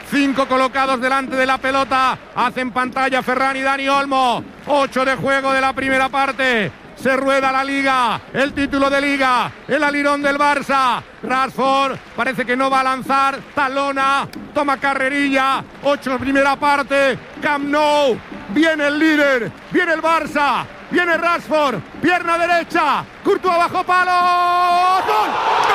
5 colocados delante de la pelota. Hacen pantalla Ferran y Dani Olmo. 8 de juego de la primera parte. Se rueda la Liga, el título de Liga, el alirón del Barça. Rashford parece que no va a lanzar, talona, toma carrerilla. 8 de primera parte, Camp Nou. Viene el líder, viene el Barça, viene Rashford, pierna derecha, Courtois bajo palo. ¡Gol!